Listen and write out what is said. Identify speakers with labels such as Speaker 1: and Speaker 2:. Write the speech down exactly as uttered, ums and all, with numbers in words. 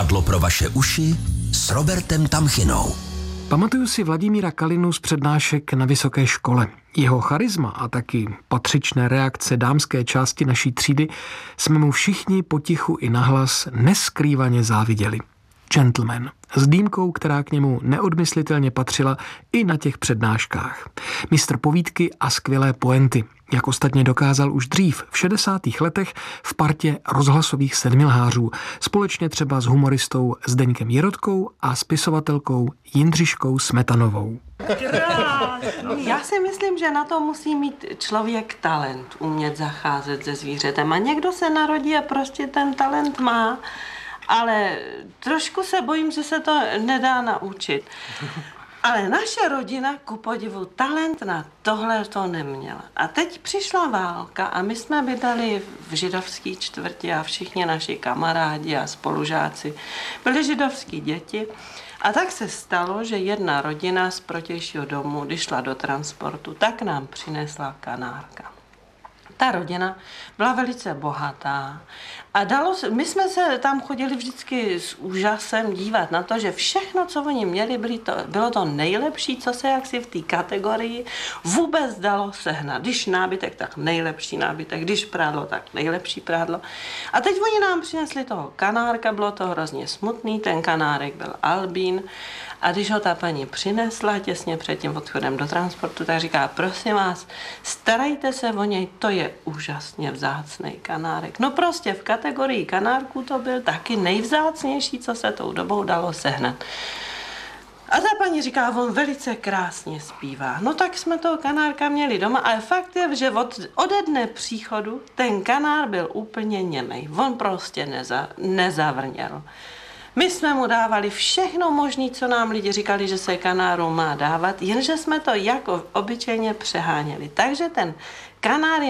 Speaker 1: Divadlo pro vaše uši s Robertem Tamchinou.
Speaker 2: Pamatuju si Vladimíra Kalinu z přednášek na vysoké škole. Jeho charisma a taky patřičné reakce dámské části naší třídy jsme mu všichni potichu i nahlas neskrývaně záviděli. Gentleman, s dýmkou, která k němu neodmyslitelně patřila i na těch přednáškách. Mistr povídky a skvělé poenty, jak ostatně dokázal už dřív v šedesátých letech v partě rozhlasových sedmilhářů, společně třeba s humoristou Zdeňkem Jirotkou a spisovatelkou Jindřiškou Smetanovou.
Speaker 3: Já si myslím, že na to musí mít člověk talent, umět zacházet se zvířetem. A někdo se narodí a prostě ten talent má, ale trošku se bojím, že se to nedá naučit. Ale naše rodina, ku podivu, talent na tohle to neměla. A teď přišla válka a my jsme bydleli v židovské čtvrti a všichni naši kamarádi a spolužáci byli židovský děti. A tak se stalo, že jedna rodina z protějšího domu, když šla do transportu, tak nám přinesla kanárka. Ta rodina byla velice bohatá a dalo se, my jsme se tam chodili vždycky s úžasem dívat na to, že všechno, co oni měli, byli to, bylo to nejlepší, co se jaksi v té kategorii vůbec dalo sehnat. Když nábytek, tak nejlepší nábytek, když prádlo, tak nejlepší prádlo. A teď oni nám přinesli toho kanárka, bylo to hrozně smutný, ten kanárek byl albín. A když ho ta paní přinesla těsně před tím odchodem do transportu, tak říká, prosím vás, starajte se o něj, to je úžasně vzácný kanárek. No prostě v kategorii kanárků to byl taky nejvzácnější, co se tou dobou dalo sehnat. A ta paní říká, on velice krásně zpívá. No tak jsme toho kanárka měli doma, ale fakt je, že od, ode dne příchodu ten kanár byl úplně němej. On prostě neza, nezavrněl. My jsme mu dávali všechno možné, co nám lidi říkali, že se kanáru má dávat, jenže jsme to jako obyčejně přeháněli. Takže ten kanár